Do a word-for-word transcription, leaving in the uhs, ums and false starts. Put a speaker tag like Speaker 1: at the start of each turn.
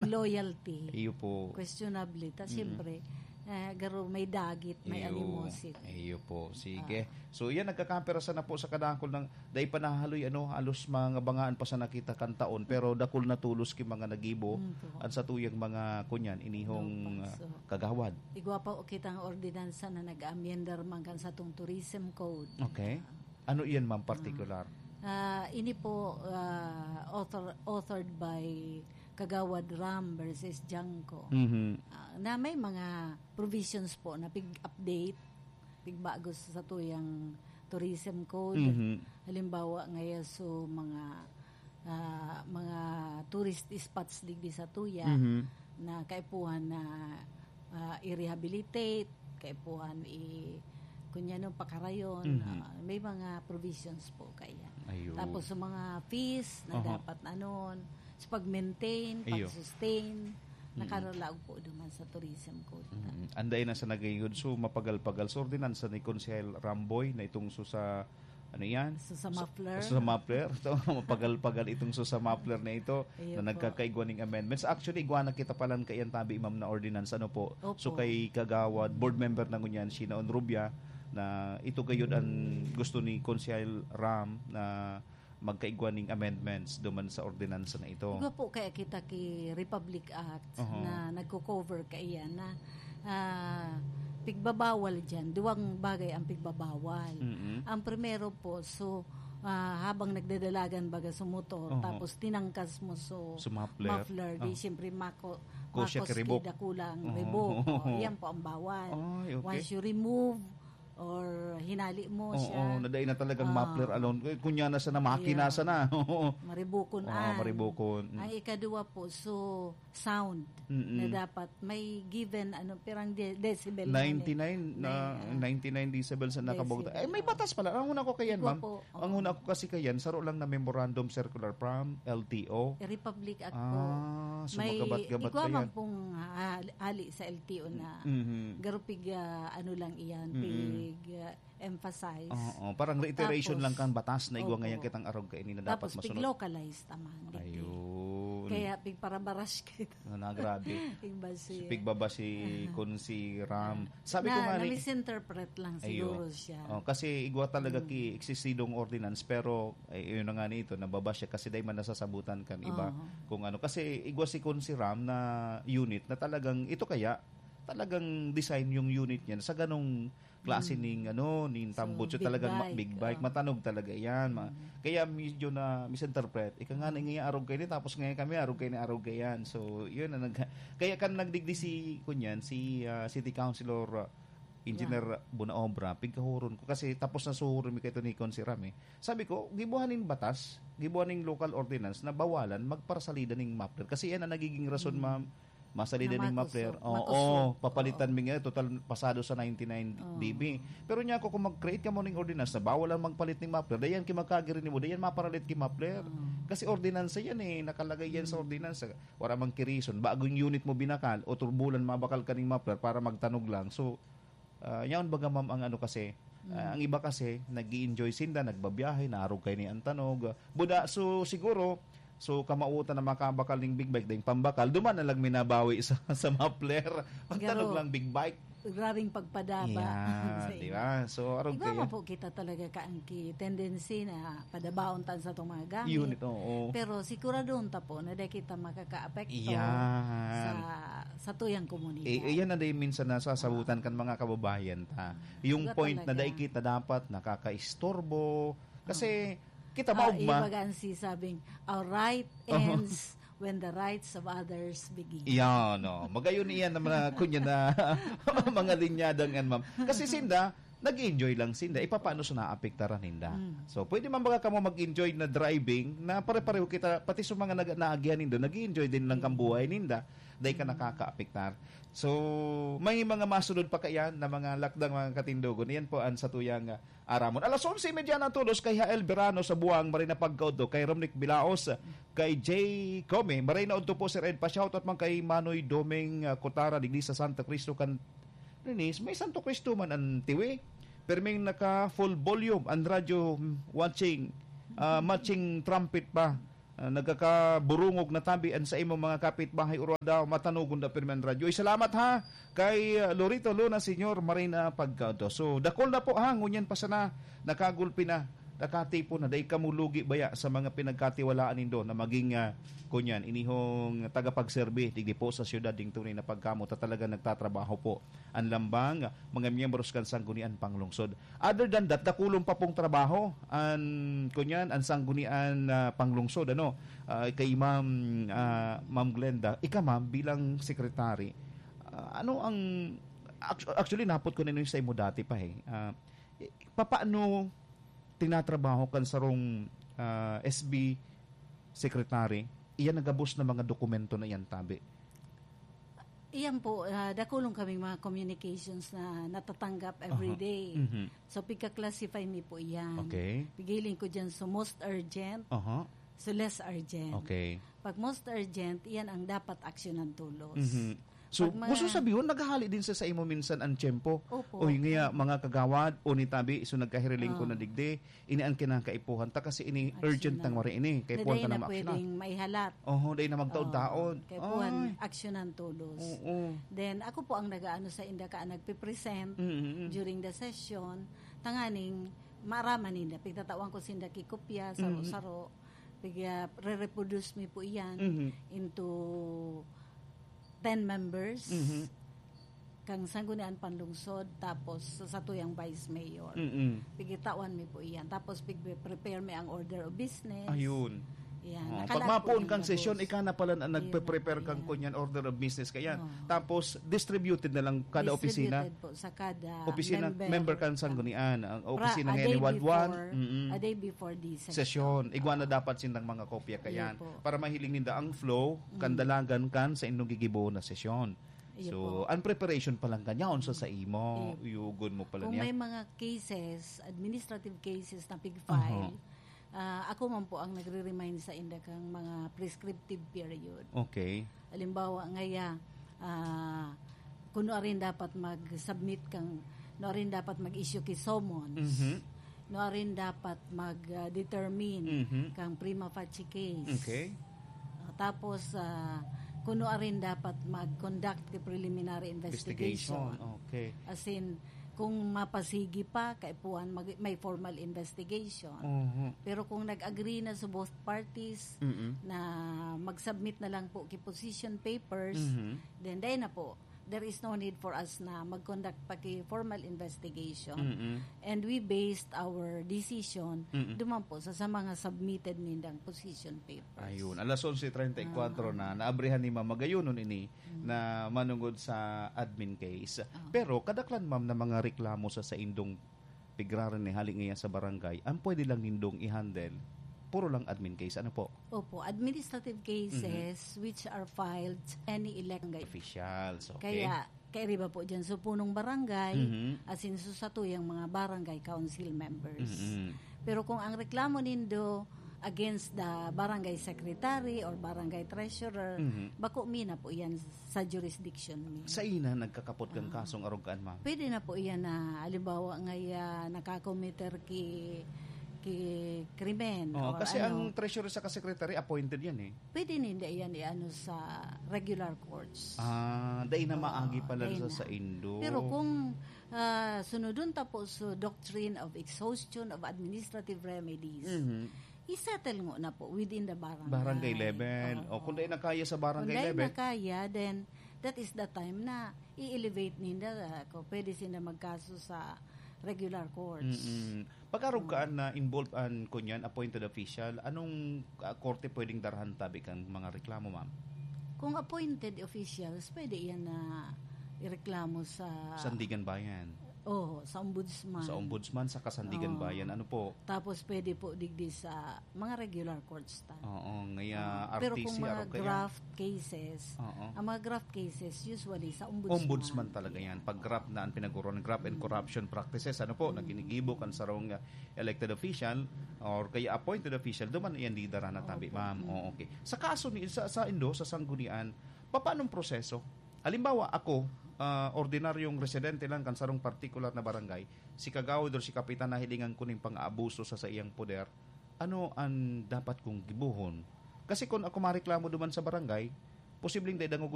Speaker 1: loyalty.
Speaker 2: Iyo po.
Speaker 1: Questionable. Ta,
Speaker 2: Mm.
Speaker 1: siyempre, eh, garo may dagit, may
Speaker 2: Iyo,
Speaker 1: animosity.
Speaker 2: iyo po. Sige. So, yan, nagkakampera na po sa kadakol ng day pa nahaloy, ano, alos mga bangaan pa sa nakita kan taon, pero dakol na tulos ki mga nagibo,
Speaker 1: Mm, po.
Speaker 2: at sa tuyang mga kunyan, inihong
Speaker 1: No,
Speaker 2: uh,
Speaker 1: so,
Speaker 2: kagawad.
Speaker 1: igwa pa o kitang ordinansa na nag-amyendar man kan sa tong tourism code.
Speaker 2: Okay. Ano iyan, ma'am, particular?
Speaker 1: Ah, ini po ah, author, authored by Kagawad Ram versus Janko.
Speaker 2: Mhm.
Speaker 1: Ah, na may mga provisions po na pig-update, pigbagos sa tuyang tourism code.
Speaker 2: Mhm.
Speaker 1: Halimbawa ngayon so mga ah, mga tourist spots digdi sa tuya
Speaker 2: Mhm.
Speaker 1: na kaipuhan na ah, i-rehabilitate, kaipuhan i kunyano pakarayon.
Speaker 2: Mhm.
Speaker 1: Ah, may mga provisions po kaya.
Speaker 2: Ayun.
Speaker 1: Tapos sa mga fees na
Speaker 2: Aha.
Speaker 1: dapat anon, sa pag-maintain,
Speaker 2: Iyo.
Speaker 1: pag-sustain, nakaralaog po duman sa tourism code.
Speaker 2: Mm, anday na sa nagayod so mapagal-pagal so ordinansa ni Konsehal Ramboy na itong so sa ano yan?
Speaker 1: So sa muffler.
Speaker 2: So, sa muffler. So, mapagal-pagal itong so sa muffler na ito
Speaker 1: Iyo
Speaker 2: na
Speaker 1: po.
Speaker 2: nagkakaigwaning amendments. Actually, igwa na kita palan kayan tabi, ma'am, na ordinance. Ano po?
Speaker 1: Opo.
Speaker 2: So, kay Kagawad, board member na ngunyan, si Naon Rubia, na ito gayod ang gusto ni Konsehal Ram na magkaigwaning amendments duman sa ordinansa na ito.
Speaker 1: Igo po kaya kita ki Republic Act
Speaker 2: Aha.
Speaker 1: na nagko-cover kaya na ah, pigbabawal dyan. Duwang bagay ang pigbabawal.
Speaker 2: Mhm.
Speaker 1: Ang primero po, so ah, habang nagdadalagan baga sa motor,
Speaker 2: Aha.
Speaker 1: tapos tinangkas mo so
Speaker 2: So, muffler.
Speaker 1: muffler, di
Speaker 2: Ah.
Speaker 1: siyempre mako,
Speaker 2: Kusya
Speaker 1: makos
Speaker 2: ki ribok.
Speaker 1: kida kulang
Speaker 2: Oh.
Speaker 1: ribok. Oh, yan po ang bawal.
Speaker 2: Ay, okay.
Speaker 1: Once you remove or hinali mo
Speaker 2: Oo,
Speaker 1: siya,
Speaker 2: naday na talagang
Speaker 1: Ah.
Speaker 2: muffler alone. Eh, Kunya na sa na makina
Speaker 1: Yeah.
Speaker 2: sa na. Oo,
Speaker 1: maribukon
Speaker 2: Ah, maribukon. Mm.
Speaker 1: Ang ikadua po, so sound
Speaker 2: Mm-mm.
Speaker 1: na dapat may given ano pirang de- decibel na
Speaker 2: ninety-nine na
Speaker 1: May, ah,
Speaker 2: ninety-nine decibels na nakabog.
Speaker 1: decibel.
Speaker 2: Ay may batas pala. Ang una ko kayan,
Speaker 1: Igwa
Speaker 2: ma'am.
Speaker 1: po, oo.
Speaker 2: Ang una ko kasi kayan saro lang na memorandum circular from L T O.
Speaker 1: eh, Republic Act po.
Speaker 2: Ah, so
Speaker 1: May
Speaker 2: magabat-gabat
Speaker 1: igwa
Speaker 2: kayan.
Speaker 1: man pong ah, ali sa L T O na
Speaker 2: Mhm.
Speaker 1: garupig ah, ano lang iyan,
Speaker 2: Mm-mm.
Speaker 1: pig ah, emphasize.
Speaker 2: Oo, parang reiteration
Speaker 1: Tapos,
Speaker 2: lang kan batas na igwa
Speaker 1: opo.
Speaker 2: ngayon kitang arog kainin na dapat
Speaker 1: Tapos pig
Speaker 2: masunod.
Speaker 1: localized naman. di-
Speaker 2: Ayun.
Speaker 1: Kaya pig para barash kita.
Speaker 2: na grabe.
Speaker 1: Iba
Speaker 2: Si
Speaker 1: si
Speaker 2: Pigbaba si kun si Ram. Sabi ko
Speaker 1: na,
Speaker 2: nga
Speaker 1: na
Speaker 2: ni
Speaker 1: misinterpret lang siguro
Speaker 2: Ayo.
Speaker 1: siya.
Speaker 2: Oh, kasi igwa talaga ki eksisidong ordinance pero ay yun na nga nito nababa siya kasi dahil man nasasabutan kan iba
Speaker 1: Oo.
Speaker 2: kung ano kasi igwa si kun si Ram na unit na talagang ito kaya talagang design yung unit niya sa ganong klase ning ano ning
Speaker 1: So,
Speaker 2: tambot so,
Speaker 1: big
Speaker 2: talagang ma-
Speaker 1: bike,
Speaker 2: big bike
Speaker 1: oh.
Speaker 2: matanog talaga yan ma- kaya medyo na misinterpret ika nga na ngayon arog kayo ni tapos ngayon kami arog kayo ni arog kayo yan so yun na nag kaya kan nagdigdi si kunyan si ah, City Councilor ah, Engineer Bunaobra, pigkahuron ko kasi tapos na suhuron mi kay ni si Ram eh. Sabi ko, gibuhaning batas, gibuhaning local ordinance na bawalan magparasalida ning muffler kasi yan ang nagiging rason, ma'am. Masalida
Speaker 1: Na
Speaker 2: ning
Speaker 1: matusok.
Speaker 2: muffler. Oo,
Speaker 1: Matusok.
Speaker 2: papalitan mi nga total pasado sa ninety-nine dB. Pero nya ako kung mag-create ka mo ning ordinance na bawal ang magpalit ning muffler, dayan ki magkagiri nimo, dayan maparalit ki muffler. Kasi ordinance yan eh, nakalagay yan sa ordinance. Wala mang kirison, bagong unit mo binakal o turbulan mabakal ka ning muffler para magtanog lang. So Uh, yaon baga ma'am ang ano kasi uh, ang iba kasi nag-i-enjoy sinda nagbabiyahe naarog kay ni antanog buda so siguro so kamautan na makabakal ning big bike ding pambakal duman na lang minabawi sa sa muffler pagtanog
Speaker 1: Siguro,
Speaker 2: lang big bike
Speaker 1: graring pagpadaba.
Speaker 2: yeah, di ba so arog
Speaker 1: Iba
Speaker 2: kaya
Speaker 1: mo po kita talaga kaangki tendency na padabaon tan sa itong mga gamit.
Speaker 2: unit oo
Speaker 1: Pero siguradon ta po na di kita makaka-apekto
Speaker 2: Yan.
Speaker 1: sa sa tuyang komunidad.
Speaker 2: Eh, yan na din minsan nasasabutan kan mga kababayan ta. Yung
Speaker 1: Iba
Speaker 2: point na
Speaker 1: talaga.
Speaker 2: dai kita dapat nakakaistorbo kasi kita
Speaker 1: Ah,
Speaker 2: maugma.
Speaker 1: ibagaan si sabing, our right ends when the rights of others begin.
Speaker 2: Iyan, no. Magayon iyan na mga kunya na mga linyadang yan, ma'am. Kasi sinda, nag-enjoy lang sinda. Ipapano sa naapektaran hinda. So, pwede man baga ka mo mag-enjoy na driving na pare-pareho kita, pati sa mga nag naagyan nindo, nag-enjoy din lang kang buhay ninda. Dahil ka nakaka-apektar. So, may mga masunod pa kayan na mga lakdang mga katindogon. Yan po ang sa tuyang uh, aramon. Alas onse media na tulos kay Hael Verano sa buwang Marina Pagkaudo, kay Romnick Bilaos, kay Jay Come, Marina Udto po Sir Ed, pa-shoutout man kay Manoy Doming uh, Kotara, digdi sa Santa Cristo kan Rinis, may Santo Cristo man ang tiwi. Perming naka full volume ang radyo watching, uh, matching trumpet pa. uh, nagkakaburungog na tabian sa imong mga kapitbahay uro daw matanugon da pirman radyo. Ay, salamat ha kay uh, Lorito Luna Senior Marina Pagkado. So dakol na po ha ngunyan pa sana nakagulpi na nakatipo na day kamulugi baya sa mga pinagkatiwalaan nindo na maging uh, kunyan inihong tagapagserbi digdi po sa syudad ding tunay na pagkamo ta talaga nagtatrabaho po ang lambang uh, mga miyembros kan sanggunian panglungsod. Other than that dakulong pa pong trabaho an kunyan ang sanggunian uh, panglungsod ano uh, kay Ma'am uh, Ma'am Glenda ika ma'am bilang secretary uh, ano ang actually napot ko na yun sa imo dati pa eh uh, papaano tinatrabaho kan sarong uh, S B secretary, iyan nagabos na mga dokumento na iyan tabi.
Speaker 1: Iyan po, uh, dakulong kaming mga communications na natatanggap every
Speaker 2: Uh-huh.
Speaker 1: day.
Speaker 2: Mhm.
Speaker 1: So, pika-classify mi po iyan.
Speaker 2: Okay.
Speaker 1: Pigiling ko dyan so most urgent,
Speaker 2: Aha.
Speaker 1: so less urgent.
Speaker 2: Okay.
Speaker 1: Pag most urgent, iyan ang dapat aksyonan tulos.
Speaker 2: Mhm. So,
Speaker 1: Pag mga-
Speaker 2: gusto sabihin, naghahali din sa sa imo minsan ang tiyempo.
Speaker 1: Opo.
Speaker 2: O nga mga kagawad o ni tabi so nagkahiriling ko
Speaker 1: Oh.
Speaker 2: na digdi ini ang kinakaipuhan ta kasi ini urgent tang wari ini kay puwan ta
Speaker 1: na
Speaker 2: na maaksyon.
Speaker 1: pwedeng maihalat.
Speaker 2: Oh, day na magtaon-taon.
Speaker 1: Kay puwan,
Speaker 2: Ay.
Speaker 1: aksyonan tulos.
Speaker 2: Oo.
Speaker 1: Then, ako po ang nagaano sa inda ka nagpe-present
Speaker 2: Mhm.
Speaker 1: during the session. Tanganing, maaraman ninda. Pigtatawang ko sinda kikopya, saro-saro. Pigya, re-reproduce mi po iyan
Speaker 2: Mhm.
Speaker 1: into ten members.
Speaker 2: Mhm.
Speaker 1: Kang sanggunian panlungsod, tapos sa tuyang vice mayor.
Speaker 2: Mhm.
Speaker 1: Pigitawan mi po iyan. Tapos pig-prepare mi ang order of business.
Speaker 2: Ayun.
Speaker 1: Yan.
Speaker 2: Oh,
Speaker 1: Nakalag
Speaker 2: pag
Speaker 1: po
Speaker 2: mapuon
Speaker 1: yung
Speaker 2: kang
Speaker 1: labos.
Speaker 2: sesyon, ika na pala na
Speaker 1: Ayun
Speaker 2: nagpe-prepare
Speaker 1: na po
Speaker 2: kang
Speaker 1: yan.
Speaker 2: kunyan order of business kayan.
Speaker 1: Oh.
Speaker 2: Tapos distributed na lang kada opisina.
Speaker 1: Distributed po sa kada
Speaker 2: Opisina
Speaker 1: member.
Speaker 2: member kan sanggunian. Ang opisina
Speaker 1: Pra- a
Speaker 2: ngayon ni
Speaker 1: day
Speaker 2: Wadwan.
Speaker 1: before-
Speaker 2: Mm-mm.
Speaker 1: A day before the session.
Speaker 2: Sesyon. Igwa na dapat sindang mga kopya kayan.
Speaker 1: Iyo po.
Speaker 2: Para mahiling ninda ang flow, kandalagan kan sa inyong gigibo na sesyon.
Speaker 1: Iyo
Speaker 2: So,
Speaker 1: po.
Speaker 2: ang preparation pa lang kanya, unsa sa imo, yugon mo pala
Speaker 1: Kung
Speaker 2: niya.
Speaker 1: may mga cases, administrative cases na pig-file, ah, ako man po ang nagre-remind sa inda kang mga prescriptive period.
Speaker 2: Okay.
Speaker 1: Halimbawa, ngaya, ah, kuno rin dapat mag-submit kang, no rin dapat mag-issue kay summons,
Speaker 2: Mhm.
Speaker 1: no rin dapat mag-determine
Speaker 2: Mhm.
Speaker 1: kang prima facie case.
Speaker 2: Okay.
Speaker 1: Ah, tapos, ah, kuno rin dapat mag-conduct the preliminary investigation.
Speaker 2: Investigation. Okay.
Speaker 1: As in, kung mapasigi pa, kaipuan mag- may formal investigation.
Speaker 2: Mhm.
Speaker 1: Pero kung nag-agree na sa both parties
Speaker 2: Mhm.
Speaker 1: na mag-submit na lang po kay position papers,
Speaker 2: Mhm.
Speaker 1: then dahil na po, there is no need for us na mag-conduct pa kay formal investigation.
Speaker 2: Mhm.
Speaker 1: And we based our decision
Speaker 2: Mm-mm.
Speaker 1: duman po sa, sa mga submitted nindang position papers.
Speaker 2: Ayun, alas onse treinta y cuatro na naabrihan ni Ma'am Magayunon ini na manungod sa admin case. Pero kadaklan ma'am na mga reklamo sa sa indong pigraran ni hali ngayon sa barangay, ang pwede lang nindong i-handle puro lang admin case. Ano po?
Speaker 1: Opo, administrative cases which are filed any elected
Speaker 2: Officials. Okay.
Speaker 1: Kaya, kaya riba po dyan, so punong barangay,
Speaker 2: Mhm.
Speaker 1: as in so sa tuyang mga barangay council members.
Speaker 2: Mhm.
Speaker 1: Pero kung ang reklamo nindo against the barangay secretary or barangay treasurer,
Speaker 2: Mhm.
Speaker 1: bako mina po yan sa jurisdiction mi.
Speaker 2: Sa ina nagkakapot kang kasong arugaan ma'am.
Speaker 1: Pwede na po yan na, alimbawa ngaya nakakomiter ki ki krimen.
Speaker 2: Oh,
Speaker 1: or
Speaker 2: kasi
Speaker 1: ano,
Speaker 2: ang treasurer sa secretary appointed yan eh.
Speaker 1: pwede ninda yan i-ano sa regular courts.
Speaker 2: Ah, dahil na maagi pala
Speaker 1: dahil
Speaker 2: sa sa
Speaker 1: na.
Speaker 2: Indo.
Speaker 1: Pero kung ah, sunodun tapos sa doctrine of exhaustion of administrative remedies,
Speaker 2: Mhm.
Speaker 1: isettle ngo na po within the barangay.
Speaker 2: Barangay level. O
Speaker 1: Oo.
Speaker 2: kung dahil na kaya sa
Speaker 1: Kung
Speaker 2: barangay
Speaker 1: dahil
Speaker 2: level,
Speaker 1: na kaya, then that is the time na i-elevate ninda ah, kung pwede sila magkaso sa regular courts.
Speaker 2: mm pagkarugaan na involved an kunyan appointed official, anong uh, korte pwedeng darhan tabi kang mga reklamo ma'am?
Speaker 1: Kung appointed officials, pwede yan na ireklamo sa
Speaker 2: Sandigan Bayan,
Speaker 1: oh, sa ombudsman.
Speaker 2: sa ombudsman sa Kasandigan
Speaker 1: Oo.
Speaker 2: Bayan, ano po?
Speaker 1: Tapos pwede po digdi sa mga regular courts ta.
Speaker 2: Oo, ngaya
Speaker 1: Ah, Pero
Speaker 2: R T C
Speaker 1: kung mga
Speaker 2: araw kaya.
Speaker 1: graft cases,
Speaker 2: Oo.
Speaker 1: ang mga graft cases usually sa ombudsman.
Speaker 2: Ombudsman talaga yan. Pag graft na ang pinaguron, graft and corruption practices, ano po, naginigibok ang sarong uh, elected official or kaya appointed official, duman yan di dara na tabi, ma'am. Oo, okay. Sa kaso ni sa, sa Indo, sa sanggunian, paanong proseso? Halimbawa, ako, uh, ordinaryong residente lang kan sarong particular na barangay, si kagawad o si kapitan na hilingan kuning pang-aabuso sa sa iyang poder, ano ang dapat kong gibuhon? Kasi kung ako mareklamo duman sa barangay, posibleng day dangog